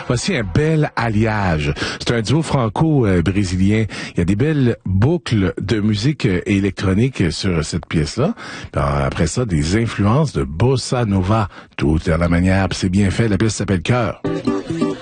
Voici un bel alliage. C'est un duo franco-brésilien. Il y a des belles boucles de musique électronique sur cette pièce-là. Puis après ça, des influences de bossa nova. Tout à la manière, puis c'est bien fait. La pièce s'appelle Cœur.